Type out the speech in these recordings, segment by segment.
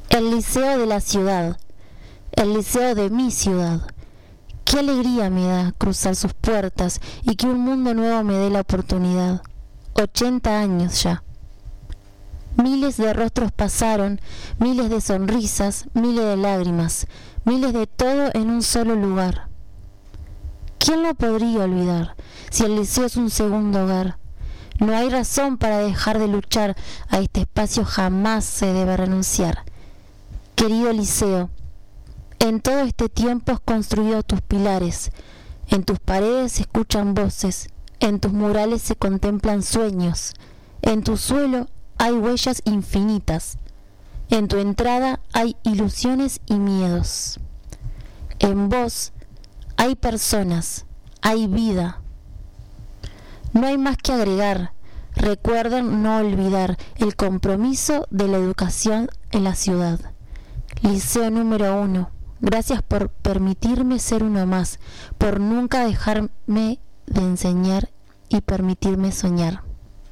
El liceo de la ciudad, el liceo de mi ciudad. Qué alegría me da cruzar sus puertas y que un mundo nuevo me dé la oportunidad. 80 años ya. Miles de rostros pasaron, miles de sonrisas, miles de lágrimas, miles de todo en un solo lugar. ¿Quién lo podría olvidar si el liceo es un segundo hogar? No hay razón para dejar de luchar, a este espacio jamás se debe renunciar. Querido liceo, en todo este tiempo has construido tus pilares, en tus paredes se escuchan voces, en tus murales se contemplan sueños, en tu suelo hay huellas infinitas, en tu entrada hay ilusiones y miedos. En vos hay personas, hay vida. No hay más que agregar. Recuerden no olvidar el compromiso de la educación en la ciudad. Liceo número 1. Gracias por permitirme ser uno más, por nunca dejarme de enseñar y permitirme soñar.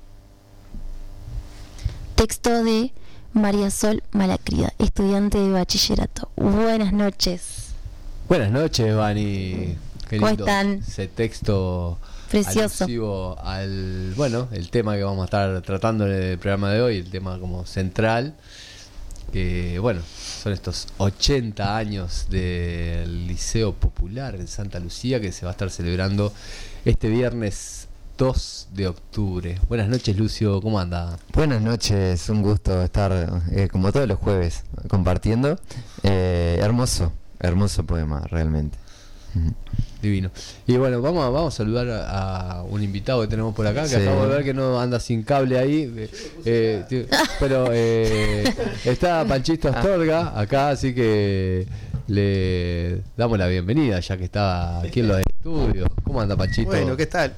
Texto de María Sol Malacrida, estudiante de bachillerato. Buenas noches. Buenas noches, Vani. Qué ¿Cómo lindo están? ese texto Precioso. alusivo al, el tema que vamos a estar tratando en el programa de hoy, el tema como central, que son estos 80 años del Liceo Popular en Santa Lucía, que se va a estar celebrando este viernes 2 de octubre. Buenas noches, Lucio, ¿cómo anda? Buenas noches, un gusto estar como todos los jueves compartiendo. Hermoso poema, realmente. Divino. Y bueno, vamos a saludar a un invitado que tenemos por acá, que acabo de ver que no anda sin cable ahí, pero está Panchito Astorga acá, así que le damos la bienvenida ya que está aquí en los estudios. ¿Cómo anda, Panchito? Bueno, ¿qué tal?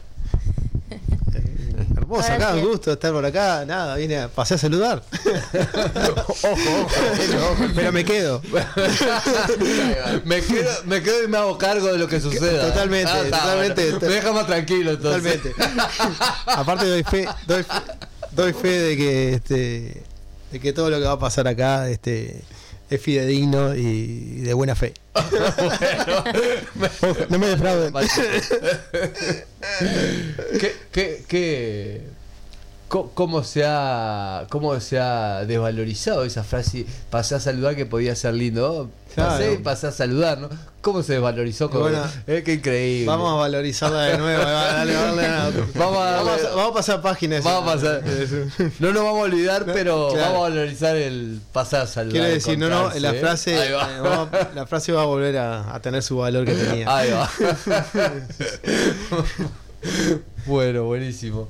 Hermoso acá, un gusto estar por acá. Nada, pasé a saludar. Ojo, pero me quedo. me quedo y me hago cargo de lo que suceda. Totalmente. Me deja más tranquilo, entonces. Totalmente. Aparte doy fe de que todo lo que va a pasar acá es fidedigno y de buena fe. Ojo, no me defrauden. ¿Cómo se ha desvalorizado esa frase? Pasé a saludar, que podía ser lindo. Pasé a saludar, ¿no? ¿Cómo se desvalorizó? Qué increíble. Vamos a valorizarla de nuevo. Vamos a pasar páginas. No nos vamos a olvidar, pero vamos a valorizar el pasar a saludar. Quiere decir, la frase va a volver a tener su valor que tenía. Ahí va. Bueno, buenísimo.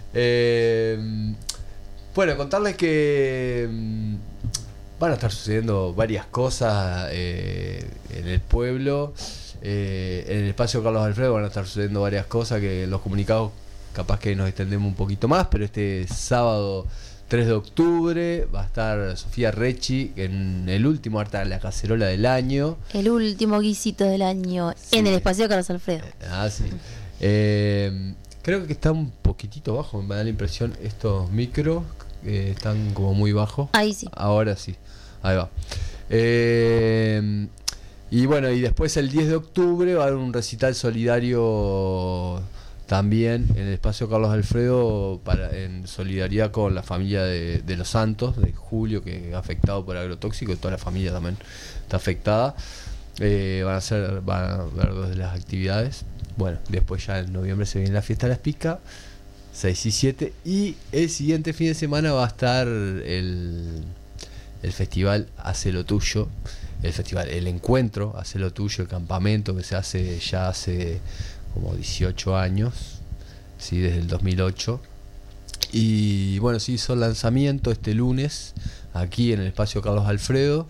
Contarles que van a estar sucediendo varias cosas en el pueblo. En el espacio Carlos Alfredo van a estar sucediendo varias cosas que los comunicados capaz que nos extendemos un poquito más, pero este sábado 3 de octubre va a estar Sofía Recci en el último Arte de la Cacerola del año. El último guisito del año, sí, en el espacio Carlos Alfredo. Sí. Creo que está un poquitito bajo, me da la impresión estos micros están como muy bajos. Ahí sí. Ahora sí, ahí va. Y después el 10 de octubre va a haber un recital solidario también en el espacio Carlos Alfredo en solidaridad con la familia de Los Santos, de Julio, que es afectado por agrotóxico, y toda la familia también está afectada. Van a haber dos de las actividades. Después ya en noviembre se viene la fiesta de las Picas, 6 y 7, y el siguiente fin de semana va a estar el festival Hace lo Tuyo, el encuentro Hace lo Tuyo, el campamento que se hace ya hace como 18 años, ¿sí? Desde el 2008, y se hizo el lanzamiento este lunes aquí en el espacio Carlos Alfredo,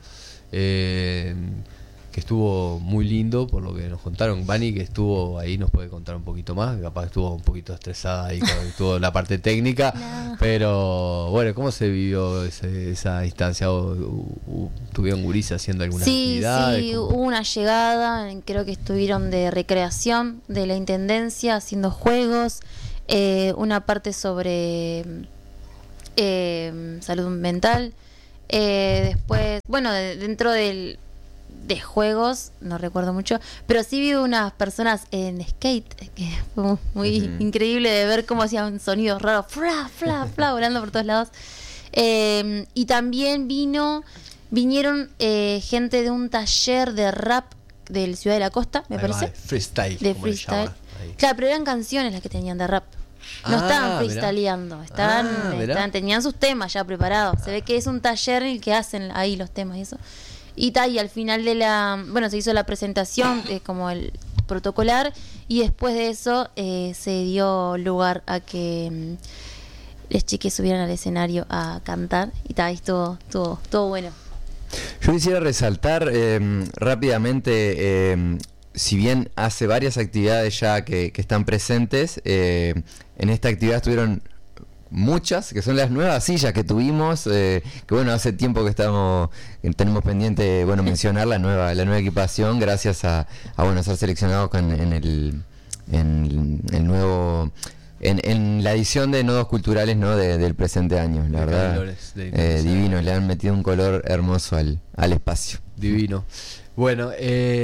que estuvo muy lindo por lo que nos contaron. Vani, que estuvo ahí, nos puede contar un poquito más, capaz estuvo un poquito estresada ahí con toda la parte técnica, no. Pero ¿cómo se vivió esa instancia? ¿Tuvieron gurises haciendo algunas actividades? Sí, hubo una llegada, creo que estuvieron de recreación de la Intendencia haciendo juegos, una parte sobre salud mental, Después, bueno, dentro de juegos, no recuerdo mucho, pero sí vi unas personas en skate, que fue muy increíble de ver cómo hacían sonidos raros, fla, fla, fla, volando por todos lados. Y también vinieron gente de un taller de rap del Ciudad de la Costa, me parece. Freestyle. De freestyle. Claro, pero eran canciones las que tenían de rap. No estaban freestyleando, tenían sus temas ya preparados. Se ve que es un taller en el que hacen ahí los temas y eso. Y al final se hizo la presentación como el protocolar, y después de eso se dio lugar a que las chicas subieran al escenario a cantar, y ahí estuvo bueno. Yo quisiera resaltar rápidamente, si bien hace varias actividades ya que están presentes, en esta actividad estuvieron muchas, que son las nuevas sillas que tuvimos, que bueno, hace tiempo que tenemos pendiente, bueno, mencionar la nueva equipación, gracias a ser seleccionados en la edición de Nodos Culturales, ¿no? del presente año, la verdad, divino, le han metido un color hermoso al espacio. Divino. Bueno,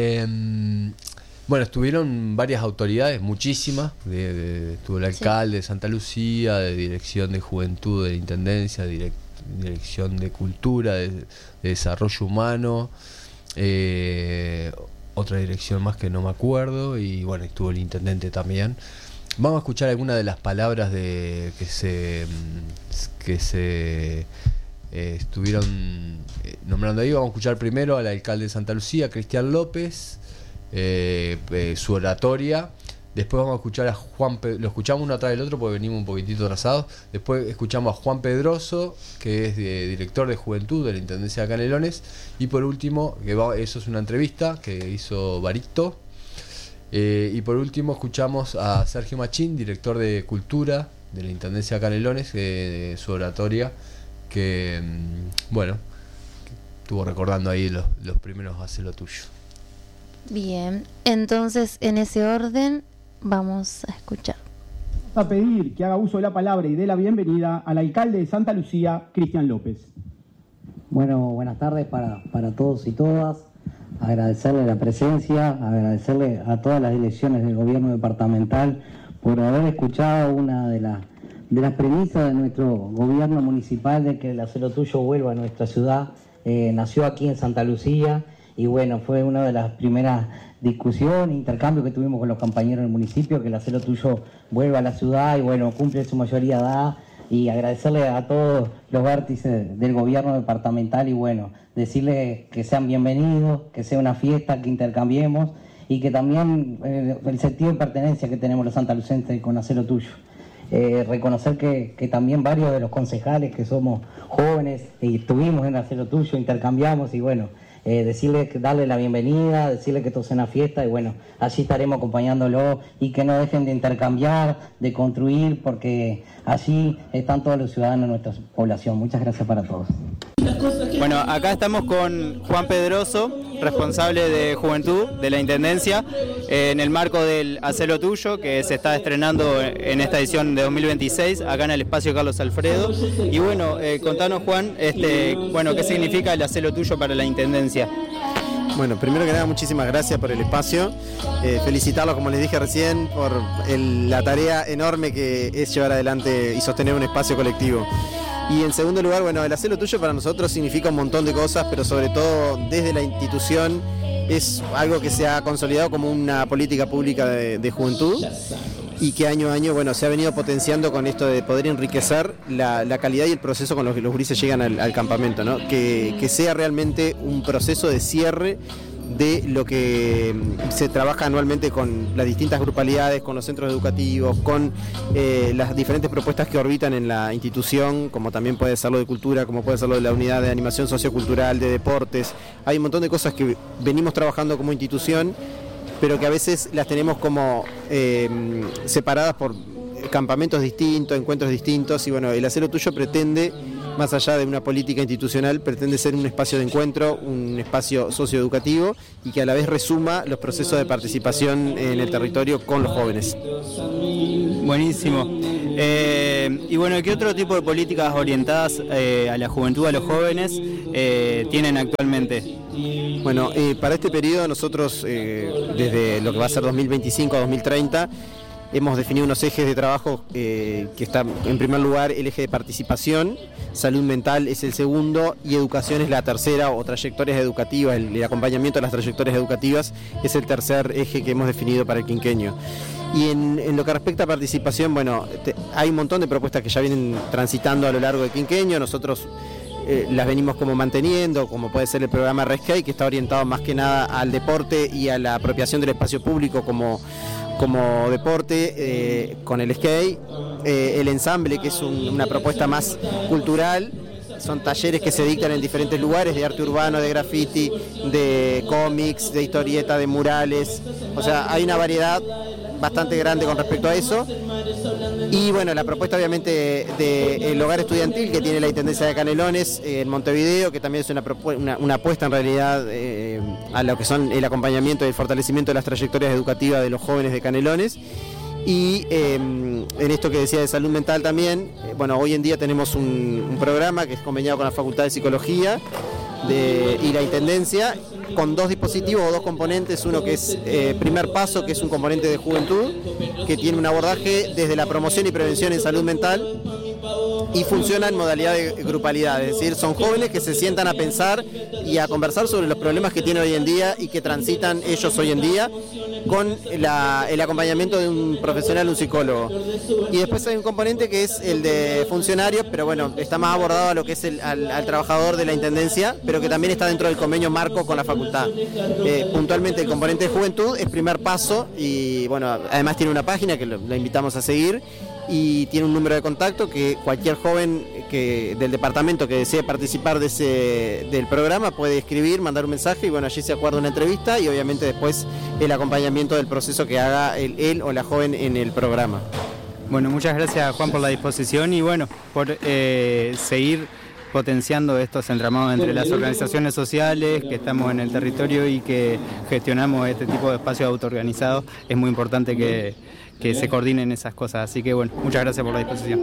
estuvieron varias autoridades, muchísimas. Estuvo el alcalde de Santa Lucía, de Dirección de Juventud de la Intendencia, Dirección de Cultura, de Desarrollo Humano, otra dirección más que no me acuerdo, y bueno, estuvo el intendente también. Vamos a escuchar algunas de las palabras que se estuvieron nombrando ahí. Vamos a escuchar primero al alcalde de Santa Lucía, Cristian López, su oratoria. Después vamos a escuchar a Juan lo escuchamos uno atrás del otro porque venimos un poquitito atrasados. Después escuchamos a Juan Pedroso, que es director de Juventud de la Intendencia de Canelones. Y por último, eso es una entrevista que hizo Baricto. Y por último escuchamos a Sergio Machín, director de Cultura de la Intendencia de Canelones, su oratoria, que estuvo recordando ahí los primeros Hacé lo tuyo. Bien, entonces en ese orden vamos a escuchar. Vamos a pedir que haga uso de la palabra y dé la bienvenida al alcalde de Santa Lucía, Cristian López. Bueno, buenas tardes para todos y todas. Agradecerle la presencia, agradecerle a todas las direcciones del gobierno departamental por haber escuchado una de las premisas de nuestro gobierno municipal, de que el Hacé lo tuyo vuelva a nuestra ciudad. Nació aquí en Santa Lucía y bueno, fue una de las primeras discusiones, intercambios que tuvimos con los compañeros del municipio, que el Hacé lo tuyo vuelva a la ciudad y bueno, cumple su mayoría de edad. Y agradecerle a todos los vértices del gobierno departamental y bueno, decirles que sean bienvenidos, que sea una fiesta, que intercambiemos y que también el sentido de pertenencia que tenemos los santalucenses con Hacé lo tuyo. Reconocer que también varios de los concejales que somos jóvenes y estuvimos en Hacé lo tuyo, intercambiamos y bueno, decirle, darle la bienvenida, decirle que esto es una fiesta y bueno, allí estaremos acompañándolo y que no dejen de intercambiar, de construir, porque allí están todos los ciudadanos de nuestra población. Muchas gracias para todos. Bueno, acá estamos con Juan Pedroso, responsable de Juventud de la Intendencia, en el marco del Hacé lo tuyo, que se está estrenando en esta edición de 2026, acá en el espacio Carlos Alfredo. Y bueno, contanos, Juan, ¿qué significa el Hacé lo tuyo para la Intendencia? Bueno, primero que nada, muchísimas gracias por el espacio. Felicitarlos, como les dije recién, por la tarea enorme que es llevar adelante y sostener un espacio colectivo. Y en segundo lugar, bueno, el Hacé lo tuyo para nosotros significa un montón de cosas, pero sobre todo desde la institución es algo que se ha consolidado como una política pública de juventud y que año a año, bueno, se ha venido potenciando con esto de poder enriquecer la calidad y el proceso con los que los gurises llegan al campamento, ¿no? Que sea realmente un proceso de cierre de lo que se trabaja anualmente con las distintas grupalidades, con los centros educativos, con las diferentes propuestas que orbitan en la institución, como también puede ser lo de cultura, como puede ser lo de la unidad de animación sociocultural, de deportes. Hay un montón de cosas que venimos trabajando como institución, pero que a veces las tenemos como separadas por campamentos distintos, encuentros distintos, y bueno, el Hacé lo tuyo pretende, más allá de una política institucional, pretende ser un espacio de encuentro, un espacio socioeducativo y que a la vez resuma los procesos de participación en el territorio con los jóvenes. Buenísimo. Y bueno, ¿qué otro tipo de políticas orientadas a la juventud, a los jóvenes, tienen actualmente? Bueno, para este periodo nosotros, desde lo que va a ser 2025 a 2030, hemos definido unos ejes de trabajo que están, en primer lugar, el eje de participación, salud mental es el segundo y educación es la tercera, o trayectorias educativas, el acompañamiento de las trayectorias educativas es el tercer eje que hemos definido para el quinquenio. Y en lo que respecta a participación, bueno, hay un montón de propuestas que ya vienen transitando a lo largo del quinquenio, nosotros las venimos como manteniendo, como puede ser el programa Rescate, que está orientado más que nada al deporte y a la apropiación del espacio público como deporte, con el skate, el ensamble, que es una propuesta más cultural. Son talleres que se dictan en diferentes lugares, de arte urbano, de graffiti, de cómics, de historieta, de murales. O sea, hay una variedad bastante grande con respecto a eso. Y bueno, la propuesta obviamente del hogar estudiantil que tiene la Intendencia de Canelones en Montevideo, que también es una apuesta en realidad a lo que son el acompañamiento y el fortalecimiento de las trayectorias educativas de los jóvenes de Canelones. Y en esto que decía de salud mental también, bueno, hoy en día tenemos un programa que es conveniado con la Facultad de Psicología y la Intendencia, con dos dispositivos o dos componentes, uno que es Primer Paso, que es un componente de juventud, que tiene un abordaje desde la promoción y prevención en salud mental, y funciona en modalidad de grupalidad, es decir, son jóvenes que se sientan a pensar y a conversar sobre los problemas que tienen hoy en día y que transitan ellos hoy en día, con el acompañamiento de un profesional, un psicólogo. Y después hay un componente que es el de funcionarios, pero bueno, está más abordado a lo que es al trabajador de la Intendencia, pero que también está dentro del convenio marco con la facultad. Puntualmente el componente de juventud es Primer Paso, y bueno, además tiene una página que la invitamos a seguir, y tiene un número de contacto que cualquier joven del departamento que desee participar del programa puede escribir, mandar un mensaje, y bueno, allí se acuerda una entrevista y obviamente después el acompañamiento del proceso que haga él o la joven en el programa. Bueno, muchas gracias, Juan, por la disposición y bueno, por seguir potenciando estos entramados entre las organizaciones sociales que estamos en el territorio y que gestionamos este tipo de espacios autoorganizados. Es muy importante que se coordinen esas cosas, así que bueno, muchas gracias por la disposición.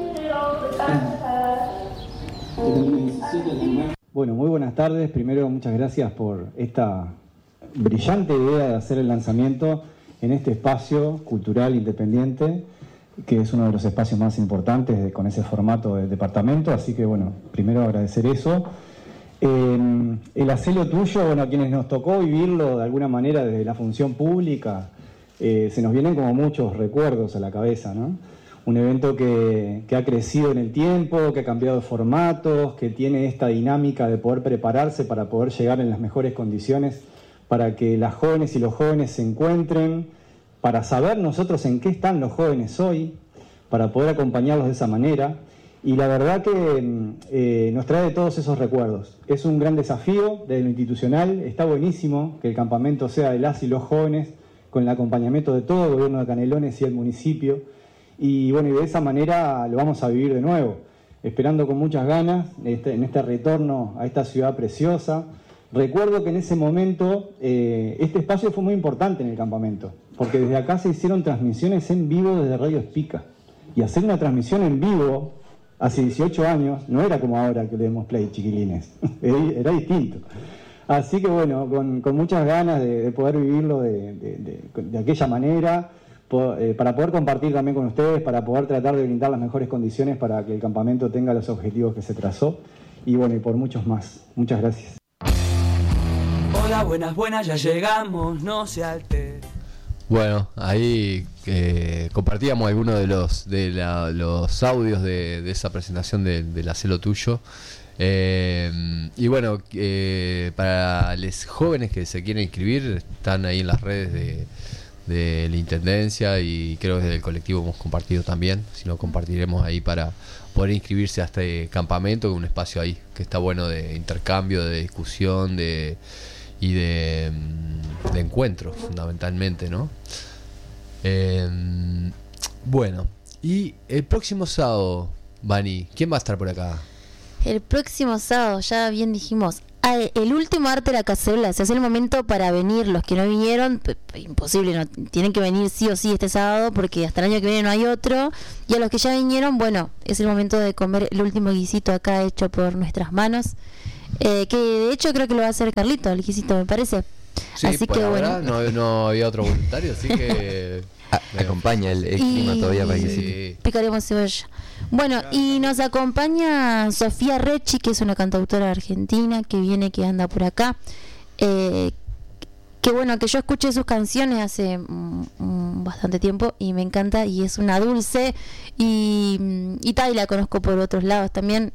Bueno, muy buenas tardes. Primero, muchas gracias por esta brillante idea de hacer el lanzamiento en este espacio cultural independiente, que es uno de los espacios más importantes con ese formato del departamento, así que bueno, primero agradecer eso. El Hacelo Tuyo, bueno, a quienes nos tocó vivirlo de alguna manera desde la función pública, se nos vienen como muchos recuerdos a la cabeza, ¿no? Un evento que ha crecido en el tiempo, que ha cambiado de formatos, que tiene esta dinámica de poder prepararse para poder llegar en las mejores condiciones para que las jóvenes y los jóvenes se encuentren, para saber nosotros en qué están los jóvenes hoy, para poder acompañarlos de esa manera. Y la verdad que nos trae todos esos recuerdos. Es un gran desafío desde lo institucional. Está buenísimo que el campamento sea de las y los jóvenes, con el acompañamiento de todo el gobierno de Canelones y el municipio. Y bueno, y de esa manera lo vamos a vivir de nuevo, esperando con muchas ganas en este retorno a esta ciudad preciosa. Recuerdo que en ese momento este espacio fue muy importante en el campamento, porque desde acá se hicieron transmisiones en vivo desde Radio Espica. Y hacer una transmisión en vivo hace 18 años no era como ahora que le demos play, chiquilines, era distinto. Así que bueno, con muchas ganas de poder vivirlo de aquella manera, para poder compartir también con ustedes, para poder tratar de brindar las mejores condiciones para que el campamento tenga los objetivos que se trazó, y bueno, y por muchos más. Muchas gracias. Hola, buenas, ya llegamos, no se altere. Bueno, ahí compartíamos algunos de los audios de esa presentación del Hacelo Tuyo. Y bueno, para los jóvenes que se quieren inscribir, están ahí en las redes de la Intendencia, y creo que desde el colectivo hemos compartido también, si no compartiremos ahí para poder inscribirse a este campamento, que es un espacio ahí que está bueno de intercambio, de discusión y de encuentro fundamentalmente, ¿no? Bueno, y el próximo sábado, Vani, ¿quién va a estar por acá? El próximo sábado, ya bien dijimos, el último arte de la cacerola, se hace el momento para venir. Los que no vinieron, imposible, no tienen que venir sí o sí este sábado, porque hasta el año que viene no hay otro. Y a los que ya vinieron, bueno, es el momento de comer el último guisito acá hecho por nuestras manos, que de hecho creo que lo va a hacer Carlito, el guisito, me parece. Sí, así por que ahora bueno, no había otro voluntario, así que acompaña el clima todavía para que sí. picaremos cebolla. Bueno, y nos acompaña Sofía Recci, que es una cantautora argentina que viene, que anda por acá. Que bueno, que yo escuché sus canciones hace bastante tiempo y me encanta, y es una dulce, y la conozco por otros lados también.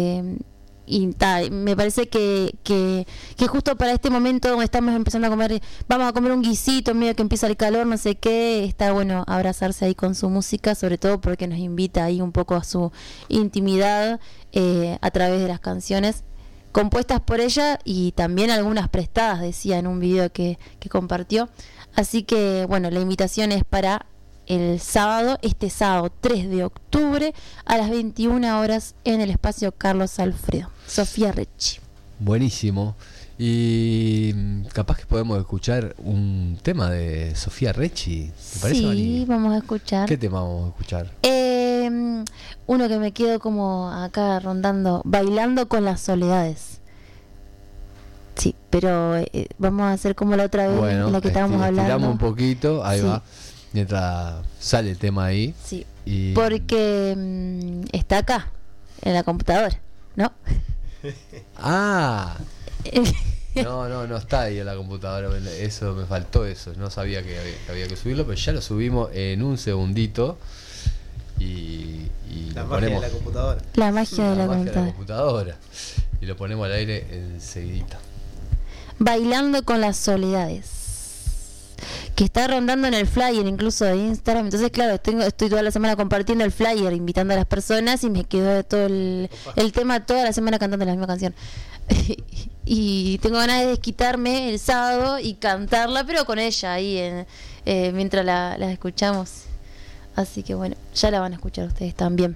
Me parece que justo para este momento donde estamos empezando a comer, vamos a comer un guisito, medio que empieza el calor, no sé qué, está bueno abrazarse ahí con su música, sobre todo porque nos invita ahí un poco a su intimidad a través de las canciones compuestas por ella, y también algunas prestadas, decía en un video que compartió. Así que bueno, la invitación es para el sábado, este sábado 3 de octubre a las 21 horas en el espacio Carlos Alfredo. Sofía Recci. Buenísimo. Y capaz que podemos escuchar un tema de Sofía Recci. ¿Te parece, Sí, Mari? vamos a escuchar. ¿Qué tema vamos a escuchar? Uno que me quedo como acá rondando, Bailando con las soledades. Sí, pero vamos a hacer como la otra vez, Bueno, en la que estábamos hablando. Estiramos un poquito, ahí Sí. va. Mientras sale el tema ahí. Sí, Y... porque está acá, en la computadora, ¿no? Ah, no está ahí en la computadora. Eso me faltó, eso. No sabía que había que subirlo, pero ya lo subimos en un segundito. Y La lo magia ponemos, de la computadora. La magia de la computadora. computadora. Y lo ponemos al aire enseguidita. Bailando con las soledades, que está rondando en el flyer incluso de Instagram. Entonces claro, estoy toda la semana compartiendo el flyer, invitando a las personas, y me quedo todo el tema toda la semana cantando la misma canción. Y tengo ganas de desquitarme el sábado y cantarla, pero con ella ahí mientras la escuchamos. Así que bueno, ya la van a escuchar ustedes también.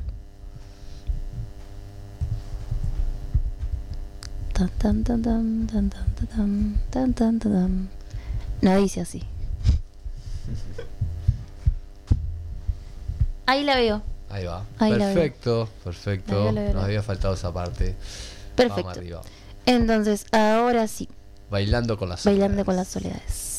Tan, tan, tan, tan, tan, tan, tan, tan, tan, tan. No dice así. Ahí la veo. Ahí va. Ahí la Perfecto. La veo. Nos había faltado esa parte. Perfecto. Vamos arriba. Entonces, ahora sí, Bailando con las soledades. Bailando con las soledades.